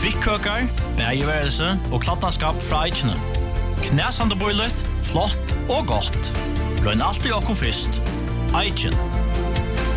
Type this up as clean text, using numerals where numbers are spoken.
Kvikkøkar, bægeværelse og klattenskap fra Eichene. Knæsande bøylet, flott og godt. Løgn alltid okkur fyrst. Eichen.